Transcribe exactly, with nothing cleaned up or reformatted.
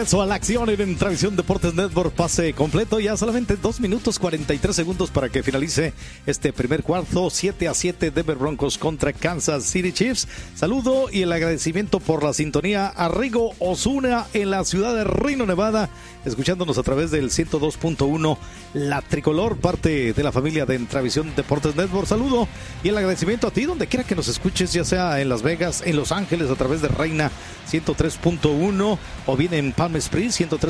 regreso a la acción en Transmisión Deportes Network. Pase completo, ya solamente dos minutos cuarenta y tres segundos para que finalice este primer cuarto. siete a siete Denver Broncos contra Kansas City Chiefs. Saludo y el agradecimiento por la sintonía a Rigo Osuna en la ciudad de Reno, Nevada, escuchándonos a través del ciento dos punto uno La Tricolor, parte de la familia de Transmisión Deportes Network. Saludo y el agradecimiento a ti donde quiera que nos escuches, ya sea en Las Vegas, en Los Ángeles a través de Reina ciento tres punto uno o bien en Palm Springs ciento tres